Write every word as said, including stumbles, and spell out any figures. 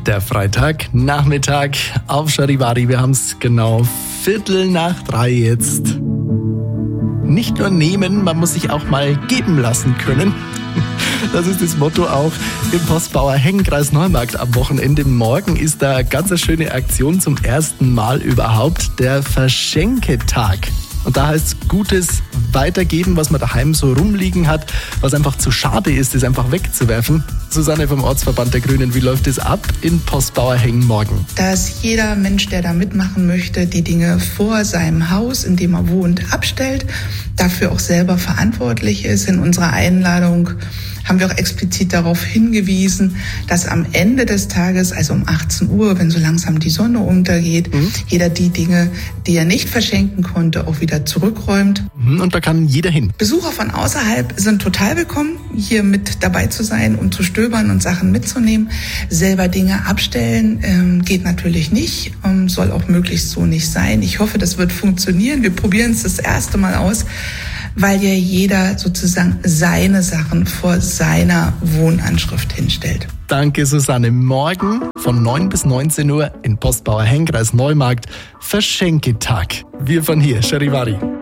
Der Freitagnachmittag auf Charivari. Wir haben es genau Viertel nach drei jetzt. Nicht nur nehmen, man muss sich auch mal geben lassen können. Das ist das Motto auch im Postbauer Hengenkreis Neumarkt am Wochenende. Morgen ist da eine ganz schöne Aktion zum ersten Mal überhaupt, der Verschenketag. Und da heißt es Gutes weitergeben, was man daheim so rumliegen hat, was einfach zu schade ist, das einfach wegzuwerfen. Susanne vom Ortsverband der Grünen, wie läuft es ab in Postbauer Hengen morgen? Dass jeder Mensch, der da mitmachen möchte, die Dinge vor seinem Haus, in dem er wohnt, abstellt, dafür auch selber verantwortlich ist. In unserer Einladung haben wir auch explizit darauf hingewiesen, dass am Ende des Tages, also um achtzehn Uhr, wenn so langsam die Sonne untergeht, mhm. jeder die Dinge, die er nicht verschenken konnte, auch wieder zurückräumt. Und da kann jeder hin. Besucher von außerhalb sind total willkommen, hier mit dabei zu sein und zu stöbern und Sachen mitzunehmen. Selber Dinge abstellen ähm, geht natürlich nicht, ähm, soll auch möglichst so nicht sein. Ich hoffe, das wird funktionieren. Wir probieren es das erste Mal aus, weil ja jeder sozusagen seine Sachen vor seiner Wohnanschrift hinstellt. Danke, Susanne. Morgen von neun bis neunzehn Uhr in Postbauer Hengenkreis Neumarkt Verschenketag. Wir von hier, Charivari.